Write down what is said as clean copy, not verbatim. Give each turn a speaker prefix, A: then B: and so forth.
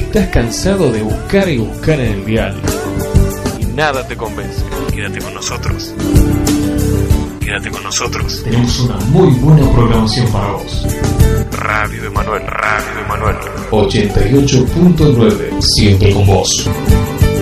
A: estás cansado de buscar y buscar en el dial y nada te convence,
B: quédate con nosotros. Quédate con nosotros.
A: Tenemos una muy buena programación para vos.
B: Radio Emanuel, Radio Emanuel.
A: 88.9, siempre con vos.